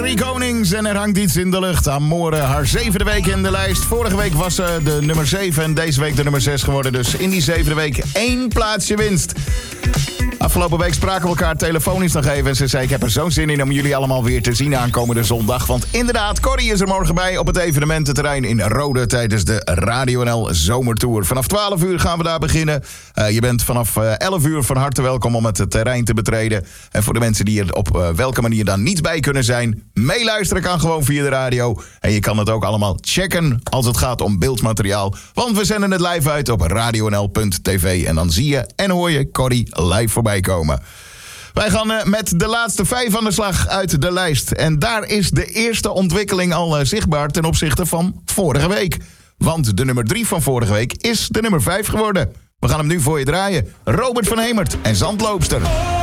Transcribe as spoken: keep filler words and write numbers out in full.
Corrie Konings en er hangt iets in de lucht. Amore, haar zevende week in de lijst. Vorige week was ze de nummer zeven en deze week de nummer zes geworden. Dus in die zevende week één plaatsje winst. Afgelopen week spraken we elkaar telefonisch nog even. En ze zei, ik heb er zo'n zin in om jullie allemaal weer te zien aankomende zondag. Want inderdaad, Corrie is er morgen bij op het evenemententerrein in Rode tijdens de Radio N L Zomertour. Vanaf twaalf uur gaan we daar beginnen. Uh, je bent vanaf uh, elf uur van harte welkom om het terrein te betreden. En voor de mensen die er op uh, welke manier dan niet bij kunnen zijn, meeluisteren kan gewoon via de radio. En je kan het ook allemaal checken als het gaat om beeldmateriaal. Want we zenden het live uit op radio n l punt t v. En dan zie je en hoor je Corrie live voorbij komen. Wij gaan uh, met de laatste vijf aan de slag uit de lijst. En daar is de eerste ontwikkeling al uh, zichtbaar ten opzichte van vorige week. Want de nummer drie van vorige week is de nummer vijf geworden. We gaan hem nu voor je draaien. Robert van Hemert en Zandloopster.